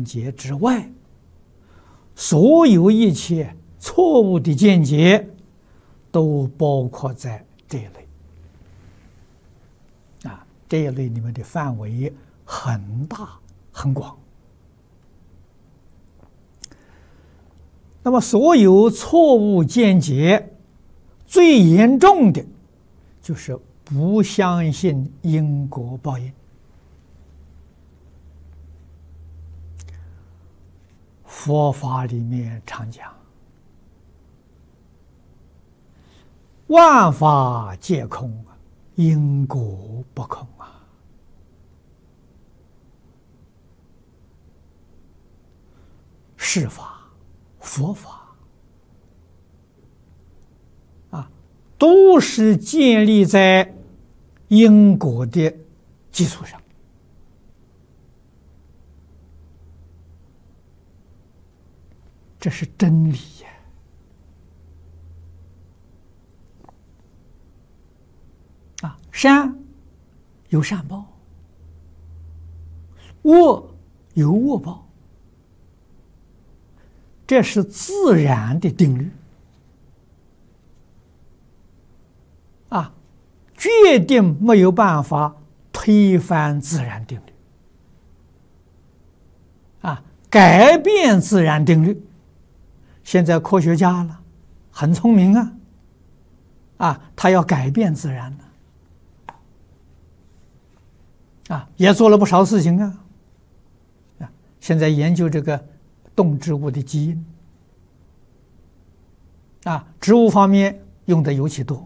解之外，所有一切错误的见解都包括在这一类。这一类里面的范围很大很广。那么，所有错误见解最严重的，就是不相信因果报应。佛法里面常讲，万法皆空，因果不空啊。世法、佛法都是建立在因果的基础上。这是真理呀！善有善报，恶有恶报，这是自然的定律决定没有办法推翻自然定律改变自然定律。现在科学家了，很聪明他要改变自然也做了不少事情现在研究这个动植物的基因植物方面用的尤其多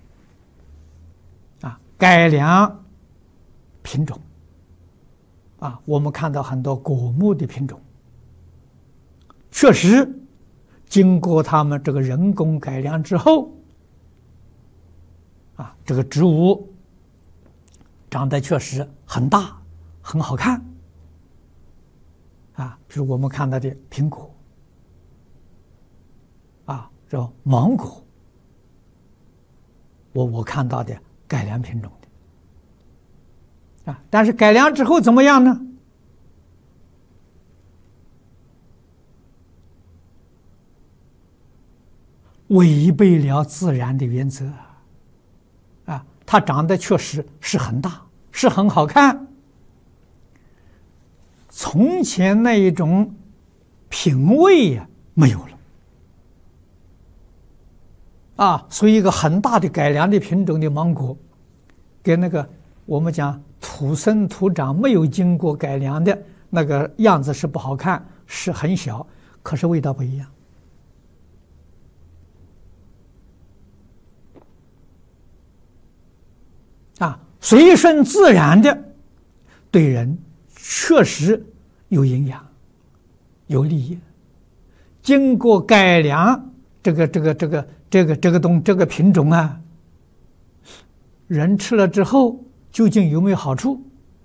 改良品种我们看到很多果木的品种，确实经过他们这个人工改良之后这个植物长得确实很大很好看比如我们看到的苹果这芒果，我看到的改良品种的但是改良之后怎么样呢？违背了自然的原则它长得确实是很大是很好看，从前那一种品味没有了所以一个很大的改良的品种的芒果，跟那个我们讲土生土长没有经过改良的那个样子是不好看，是很小，可是味道不一样随顺自然的对人确实有营养有利益，经过改良这个品种人吃了之后究竟有没有好处，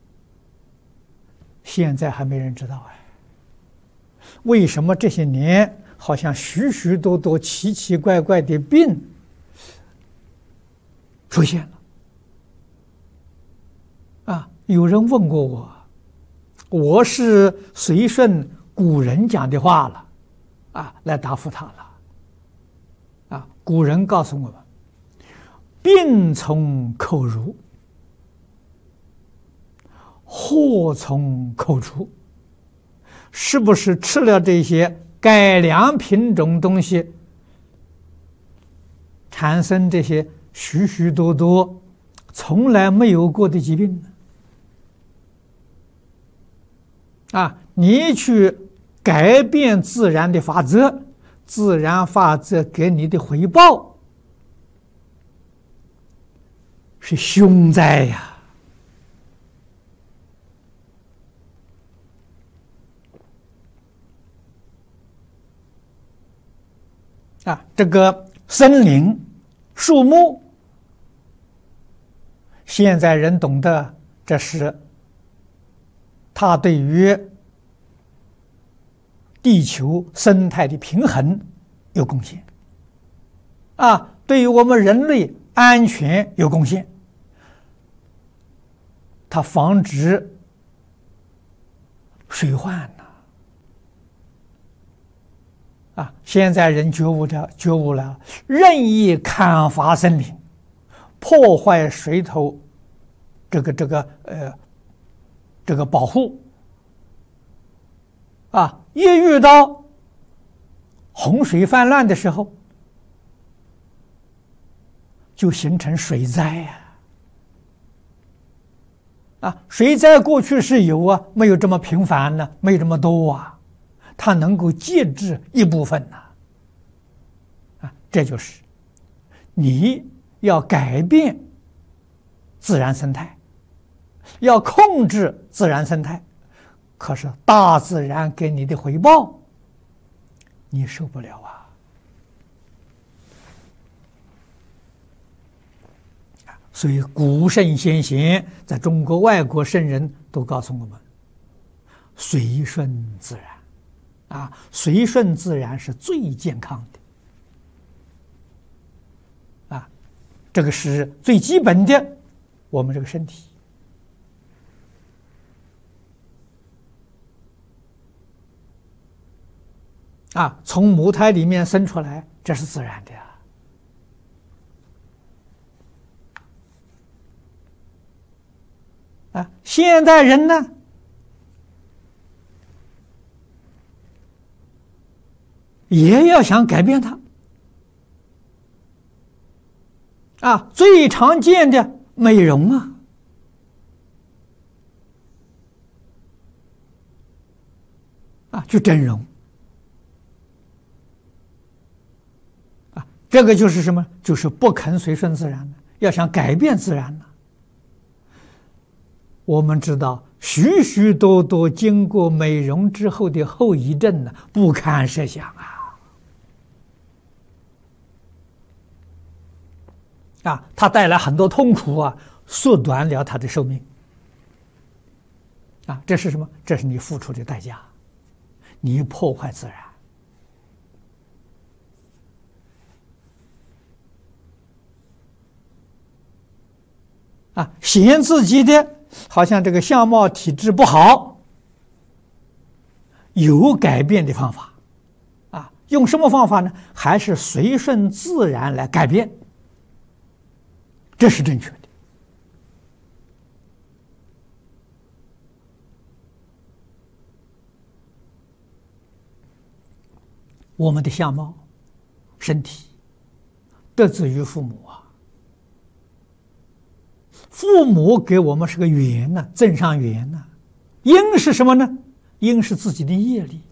现在还没人知道为什么这些年好像许许多多奇奇怪怪的病出现了有人问过我，我是随顺古人讲的话了来答复他了古人告诉我们，病从口入，祸从口出。是不是吃了这些改良品种东西，产生这些许许多多从来没有过的疾病呢？你去改变自然的法则，自然法则给你的回报是凶灾呀！这个森林、树木，现在人懂得，这是它对于地球生态的平衡有贡献对于我们人类安全有贡献，它防止水患现在人觉悟了，任意砍伐森林，破坏水头这个保护，一遇到洪水泛滥的时候，就形成水灾水灾过去是有没有这么频繁呢？没有这么多它能够节制一部分这就是你要改变自然生态，要控制自然生态，可是大自然给你的回报，你受不了所以古圣先贤，在中国外国圣人都告诉我们，随顺自然随顺自然是最健康的这个是最基本的，我们这个身体从母胎里面生出来，这是自然的现代人呢，也要想改变它最常见的美容就整容这个就是什么？就是不肯随顺自然的，要想改变自然呢。我们知道许许多多经过美容之后的后遗症呢，不堪设想它带来很多痛苦缩短了它的寿命这是什么？这是你付出的代价，你破坏自然嫌自己的好像这个相貌体质不好，有改变的方法用什么方法呢？还是随顺自然来改变，这是正确的。我们的相貌、身体得自于父母父母给我们是个缘增上缘因是什么呢？因是自己的业力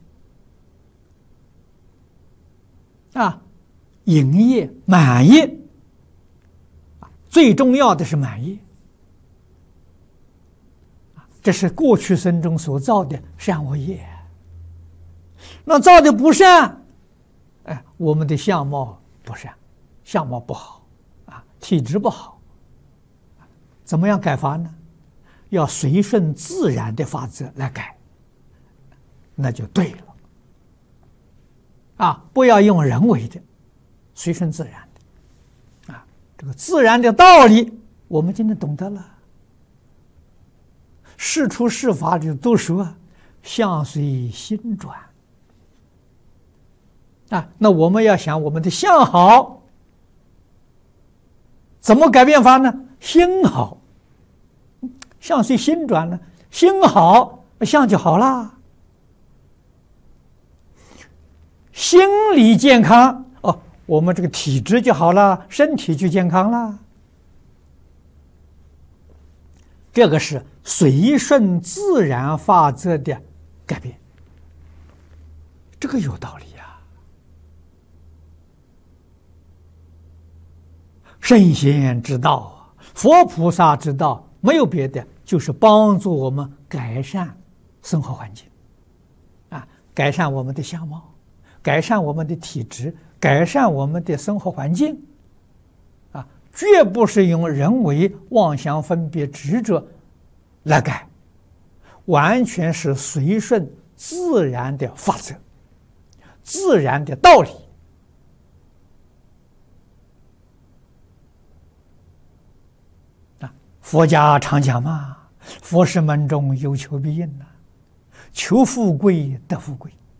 引业、满业，最重要的是满业这是过去生中所造的善恶业。那造的不善，我们的相貌不善，相貌不好体质不好，怎么样改法呢？要随顺自然的法则来改，那就对了不要用人为的，随顺自然的这个自然的道理我们今天懂得了。事出事法里都说相随心转那我们要想我们的相好，怎么改变法呢？心好，相随心转呢，心好相就好啦。心理健康我们这个体质就好了，身体就健康了。这个是随顺自然法则的改变，这个有道理圣贤之道，佛菩萨之道，没有别的，就是帮助我们改善生活环境改善我们的相貌，改善我们的体质，改善我们的生活环境绝不是用人为妄想分别执着来改，完全是随顺自然的法则，自然的道理佛家常讲佛是门中有求必应求富贵得富贵